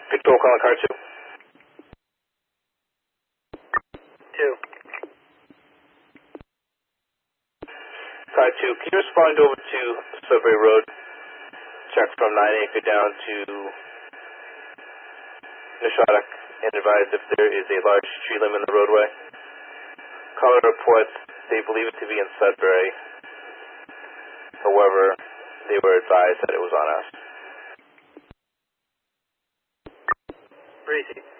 Victor calling car 2. 2. Car 2, can you respond over to Sudbury Road? Check from 9 Acre down to Nishadak and advise if there is a large tree limb in the roadway. Caller reports they believe it to be in Sudbury. However, they were advised that it was on us. Breezy.